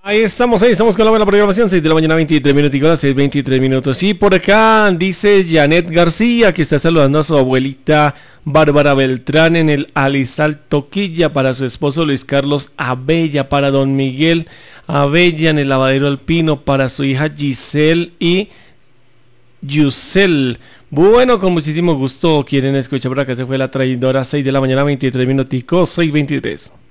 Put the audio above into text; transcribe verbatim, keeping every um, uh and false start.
Ahí estamos, ahí estamos con la buena programación, seis de la mañana, veintitrés minutos, seis, veintitrés minutos. Y por acá dice Janet García que está saludando a su abuelita Bárbara Beltrán en el Alisal Toquilla, para su esposo Luis Carlos Abella, para don Miguel Abella en el Lavadero Alpino, para su hija Giselle y Yusel. Bueno, con muchísimo gusto quieren escuchar por acá, se fue la traidora, seis de la mañana, veintitrés minuticos, seis veintitrés.